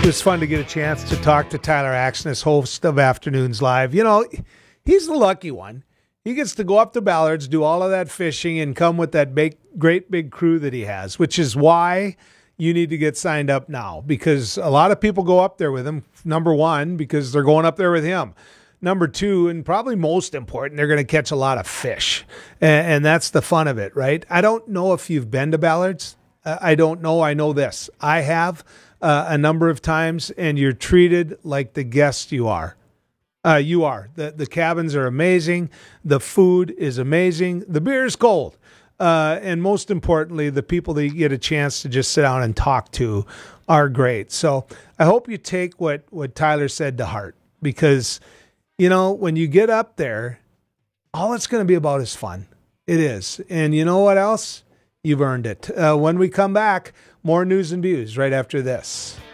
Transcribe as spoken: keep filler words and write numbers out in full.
was fun to get a chance to talk to Tyler Axness, host of Afternoons Live. You know, he's the lucky one. He gets to go up to Ballards, do all of that fishing, and come with that big, great big crew that he has, which is why you need to get signed up now, because a lot of people go up there with him. Number one, because they're going up there with him. Number two, and probably most important, they're going to catch a lot of fish. And, and that's the fun of it, right? I don't know if you've been to Ballards. Uh, I don't know. I know this. I have uh, a number of times, and you're treated like the guest you are. Uh, you are. The, the cabins are amazing. The food is amazing. The beer is cold. Uh, and most importantly, the people that you get a chance to just sit down and talk to are great. So I hope you take what, what Tyler said to heart, because, you know, when you get up there, all it's going to be about is fun. It is. And you know what else? You've earned it. Uh, when we come back, more news and views right after this.